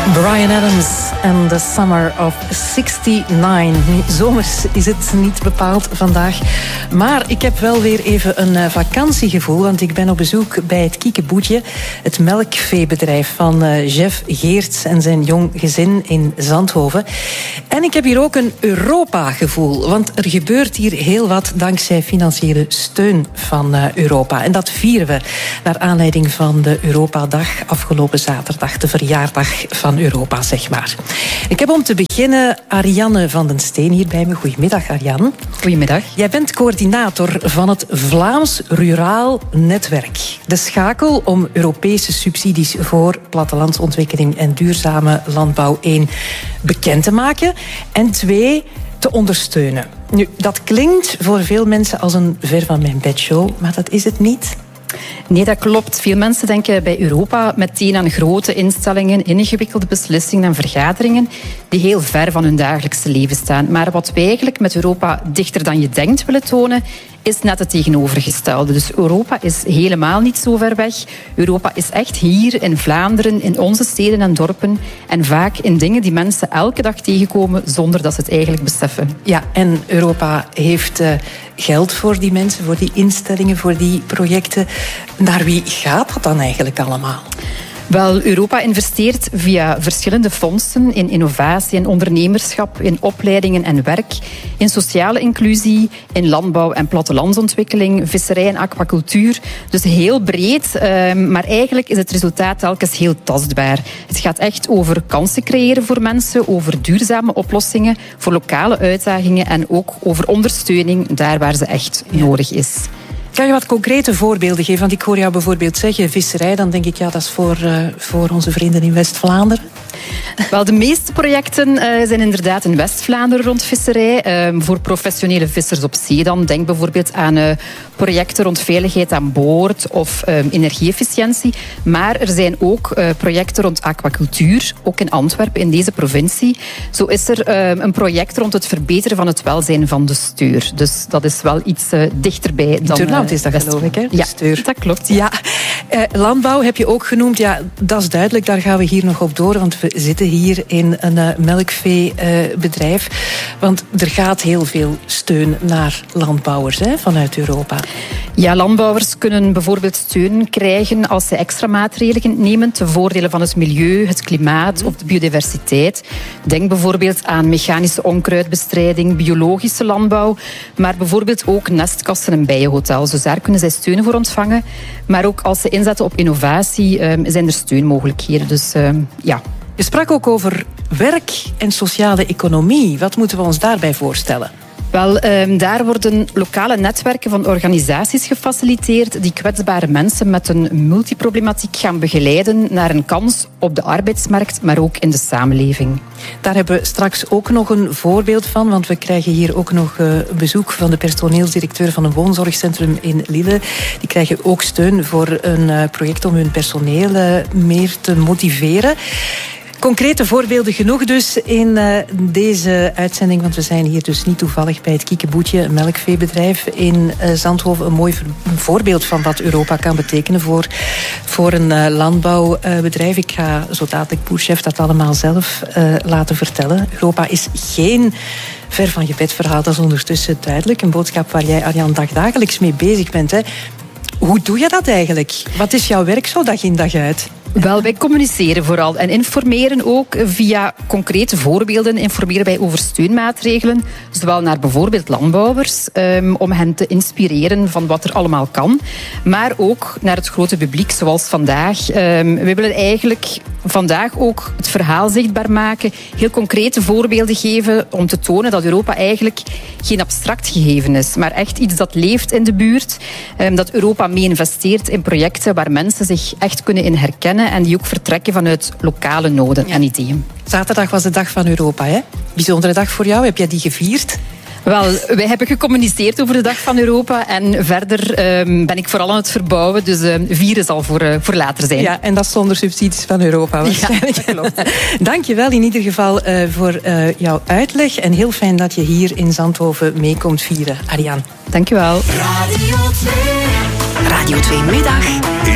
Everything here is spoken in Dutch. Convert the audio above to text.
Bryan Adams en The Summer of 69. Nu, zomers is het niet bepaald vandaag. Maar ik heb wel weer even een vakantiegevoel. Want ik ben op bezoek bij het Kiekeboetje. Het melkveebedrijf van Jeff Geerts en zijn jong gezin in Zandhoven. En ik heb hier ook een Europa-gevoel. Want er gebeurt hier heel wat dankzij financiële steun van Europa. En dat vieren we naar aanleiding van de Europa-dag afgelopen zaterdag. De verjaardag van Europa, zeg maar. Ik heb om te beginnen Ariane van den Steen hier bij me. Goedemiddag, Ariane. Goedemiddag. Jij bent coördinator van het Vlaams Ruraal Netwerk. De schakel om Europese subsidies voor plattelandsontwikkeling en duurzame landbouw 1 bekend te maken en 2 te ondersteunen. Nu, dat klinkt voor veel mensen als een ver van mijn bedshow, maar dat is het niet. Nee, dat klopt. Veel mensen denken bij Europa meteen aan grote instellingen, ingewikkelde beslissingen en vergaderingen die heel ver van hun dagelijkse leven staan. Maar wat wij eigenlijk met Europa dichter dan je denkt willen tonen, is net het tegenovergestelde. Dus Europa is helemaal niet zo ver weg. Europa is echt hier in Vlaanderen, in onze steden en dorpen. En vaak in dingen die mensen elke dag tegenkomen zonder dat ze het eigenlijk beseffen. Ja, en Europa heeft geld voor die mensen, voor die instellingen, voor die projecten. Naar wie gaat dat dan eigenlijk allemaal? Wel, Europa investeert via verschillende fondsen in innovatie en ondernemerschap, in opleidingen en werk, in sociale inclusie, in landbouw en plattelandsontwikkeling, visserij en aquacultuur. Dus heel breed, maar eigenlijk is het resultaat telkens heel tastbaar. Het gaat echt over kansen creëren voor mensen, over duurzame oplossingen voor lokale uitdagingen en ook over ondersteuning daar waar ze echt nodig is. Kan je wat concrete voorbeelden geven? Want ik hoor jou bijvoorbeeld zeggen visserij. Dan denk ik, ja, dat is voor onze vrienden in West-Vlaanderen. Wel, de meeste projecten zijn inderdaad in West-Vlaanderen rond visserij. Voor professionele vissers op zee dan. Denk bijvoorbeeld aan projecten rond veiligheid aan boord of energie-efficiëntie. Maar er zijn ook projecten rond aquacultuur, ook in Antwerpen, in deze provincie. Zo is er een project rond het verbeteren van het welzijn van de steur. Dus dat is wel iets dichterbij dan Turnhout is dat, geloof ik, hè? Ja, steur. Dat klopt. Ja. Landbouw heb je ook genoemd. Ja, dat is duidelijk, daar gaan we hier nog op door. Want we zitten hier in een melkveebedrijf. Want er gaat heel veel steun naar landbouwers vanuit Europa. Ja, landbouwers kunnen bijvoorbeeld steun krijgen als ze extra maatregelen nemen ten voordele van het milieu, het klimaat of de biodiversiteit. Denk bijvoorbeeld aan mechanische onkruidbestrijding, biologische landbouw, maar bijvoorbeeld ook nestkassen en bijenhotels. Dus daar kunnen zij steun voor ontvangen. Maar ook als ze inzetten op innovatie zijn er steunmogelijkheden. Dus ja. Je sprak ook over werk en sociale economie. Wat moeten we ons daarbij voorstellen? Wel, daar worden lokale netwerken van organisaties gefaciliteerd die kwetsbare mensen met een multiproblematiek gaan begeleiden naar een kans op de arbeidsmarkt, maar ook in de samenleving. Daar hebben we straks ook nog een voorbeeld van, want we krijgen hier ook nog bezoek van de personeelsdirecteur van een woonzorgcentrum in Lille. Die krijgen ook steun voor een project om hun personeel meer te motiveren. Concrete voorbeelden genoeg dus in deze uitzending, want we zijn hier dus niet toevallig bij het Kiekeboetje, een melkveebedrijf in Zandhoven. Een mooi voorbeeld van wat Europa kan betekenen voor een landbouwbedrijf. Ik ga zo dadelijk Boerchef dat allemaal zelf laten vertellen. Europa is geen ver van je bed verhaal, dat is ondertussen duidelijk. Een boodschap waar jij, Ariane, dagelijks mee bezig bent. Hè. Hoe doe je dat eigenlijk? Wat is jouw werk zo dag in dag uit? Wel, wij communiceren vooral en informeren ook via concrete voorbeelden. Informeren wij over steunmaatregelen, zowel naar bijvoorbeeld landbouwers, om hen te inspireren van wat er allemaal kan. Maar ook naar het grote publiek, zoals vandaag. We willen eigenlijk vandaag ook het verhaal zichtbaar maken, heel concrete voorbeelden geven om te tonen dat Europa eigenlijk geen abstract gegeven is, maar echt iets dat leeft in de buurt. Dat Europa mee investeert in projecten waar mensen zich echt kunnen in herkennen en die ook vertrekken vanuit lokale noden en ideeën. Zaterdag was de dag van Europa, hè? Bijzondere dag voor jou. Heb jij die gevierd? Wel, wij hebben gecommuniceerd over de Dag van Europa en verder ben ik vooral aan het verbouwen, dus vieren zal voor later zijn. Ja, en dat zonder subsidies van Europa waarschijnlijk. Ja, klopt. Dank je wel in ieder geval voor jouw uitleg en heel fijn dat je hier in Zandhoven mee komt vieren, Ariane. Dank je wel. Radio 2 Middag.